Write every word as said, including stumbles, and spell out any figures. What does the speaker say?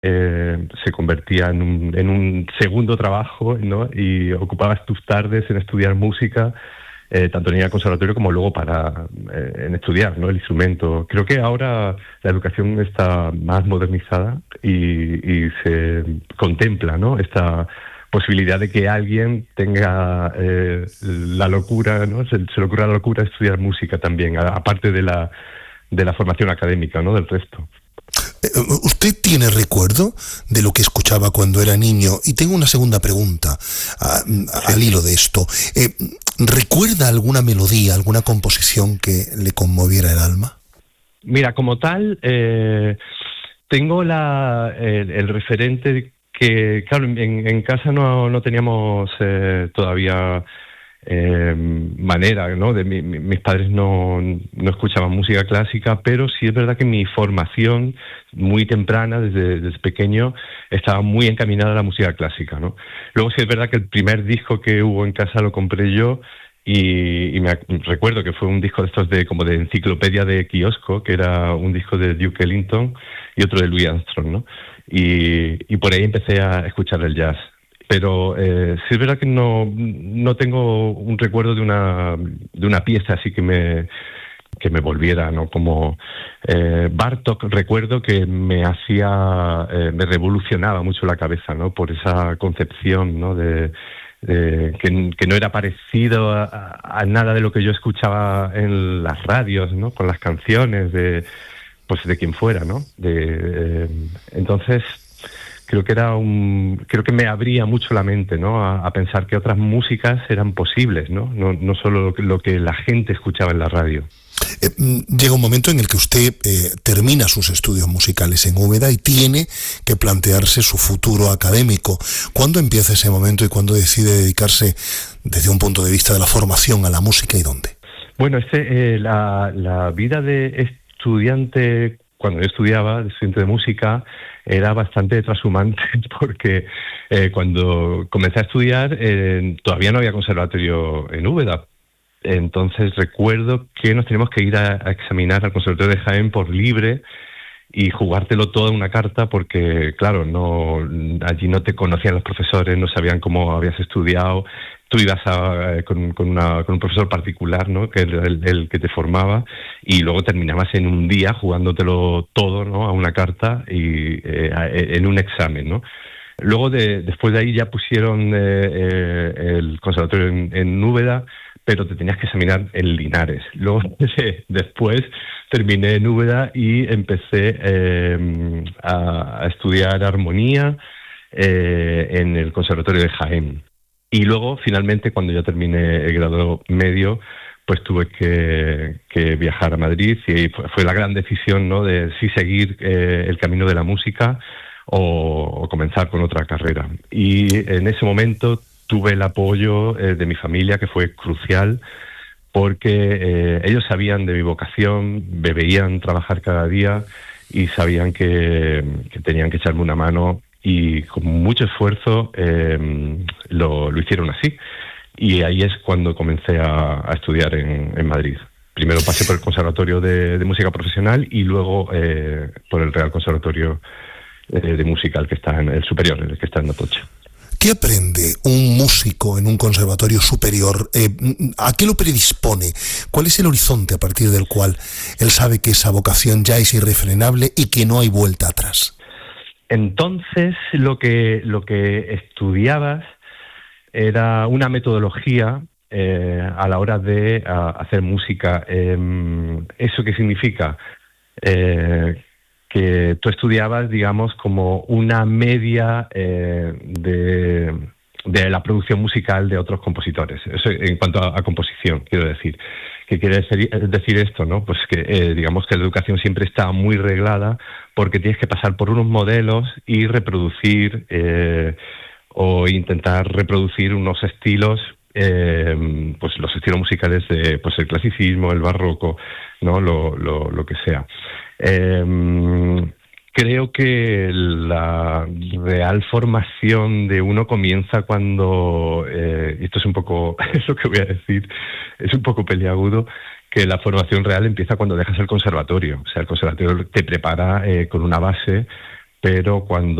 eh, se convertía en un, en un segundo trabajo, ¿no? Y ocupabas tus tardes en estudiar música, eh, tanto en ir al conservatorio como luego para eh, en estudiar, ¿no? El instrumento. Creo que ahora la educación está más modernizada y, y se contempla, ¿no? Esta posibilidad de que alguien tenga eh, la locura, ¿no? Se, se le ocurra la locura de estudiar música también, a, aparte de la de la formación académica, ¿no? Del resto. ¿Usted tiene recuerdo de lo que escuchaba cuando era niño? Y tengo una segunda pregunta a, a, al hilo de esto. Eh, ¿Recuerda alguna melodía, alguna composición que le conmoviera el alma? Mira, como tal, eh, tengo la, el, el referente que, claro, en, en casa no, no teníamos eh, todavía... Eh, manera, ¿no? De mi, mi, mis padres no, no escuchaban música clásica, pero sí es verdad que mi formación muy temprana, desde, desde pequeño, estaba muy encaminada a la música clásica, ¿no? Luego sí es verdad que el primer disco que hubo en casa lo compré yo y, y me recuerdo que fue un disco de estos de como de enciclopedia de kiosco, que era un disco de Duke Ellington y otro de Louis Armstrong, ¿no? Y, y por ahí empecé a escuchar el jazz. Pero eh, sí es verdad que no, no tengo un recuerdo de una de una pieza así que me que me volviera, ¿no? Como eh, Bartók, recuerdo que me hacía, eh, me revolucionaba mucho la cabeza, ¿no? Por esa concepción, ¿no? De, de que, que no era parecido a, a nada de lo que yo escuchaba en las radios, ¿no? Con las canciones de pues de quien fuera, ¿no? De, eh, entonces creo que era un creo que me abría mucho la mente, ¿no? A, a pensar que otras músicas eran posibles, ¿no? No, no solo lo que, lo que la gente escuchaba en la radio. Eh, llega un momento en el que usted eh, termina sus estudios musicales en Úbeda y tiene que plantearse su futuro académico. ¿Cuándo empieza ese momento y cuándo decide dedicarse desde un punto de vista de la formación a la música y dónde? Bueno, este, eh, la, la vida de estudiante, cuando yo estudiaba, de estudiante de música, era bastante trashumante porque eh, cuando comencé a estudiar eh, todavía no había conservatorio en Úbeda. Entonces recuerdo que nos teníamos que ir a, a examinar al Conservatorio de Jaén por libre y jugártelo todo en una carta porque, claro, no allí no te conocían los profesores, no sabían cómo habías estudiado. Tú ibas a, eh, con, con, una, con un profesor particular, ¿no? Que era el, el que te formaba, y luego terminabas en un día jugándotelo todo, ¿no? A una carta y eh, a, en un examen, ¿no? Luego, de, después de ahí ya pusieron eh, eh, el conservatorio en, en Úbeda, pero te tenías que examinar en Linares. Luego, después terminé en Úbeda y empecé eh, a, a estudiar armonía eh, en el Conservatorio de Jaén. Y luego, finalmente, cuando ya terminé el grado medio, pues tuve que, que viajar a Madrid y fue la gran decisión, ¿no? De si seguir eh, el camino de la música o, o comenzar con otra carrera. Y en ese momento tuve el apoyo eh, de mi familia, que fue crucial, porque eh, ellos sabían de mi vocación, me veían trabajar cada día y sabían que, que tenían que echarme una mano, y con mucho esfuerzo eh, lo, lo hicieron así. Y ahí es cuando comencé a, a estudiar en, en Madrid. Primero pasé por el Conservatorio de, de Música Profesional y luego eh, por el Real Conservatorio eh, de Música, el que está en el superior, el que está en Atocha. ¿Qué aprende un músico en un conservatorio superior? Eh, ¿A qué lo predispone? ¿Cuál es el horizonte a partir del cual él sabe que esa vocación ya es irrefrenable y que no hay vuelta atrás? Entonces, lo que, lo que estudiabas era una metodología eh, a la hora de a, hacer música. Eh, ¿Eso qué significa? Eh, que tú estudiabas, digamos, como una media eh, de, de la producción musical de otros compositores. Eso en cuanto a, a composición, quiero decir. ¿Qué quiere decir esto, no? Pues que eh, digamos que la educación siempre está muy reglada porque tienes que pasar por unos modelos y reproducir eh, o intentar reproducir unos estilos, eh, pues los estilos musicales de pues el clasicismo, el barroco, ¿no? Lo, lo, lo que sea. Eh, creo que la real formación de uno comienza cuando, eh, y esto es un poco, es lo que voy a decir, es un poco peliagudo, que la formación real empieza cuando dejas el conservatorio. O sea, el conservatorio te prepara eh, con una base pero cuando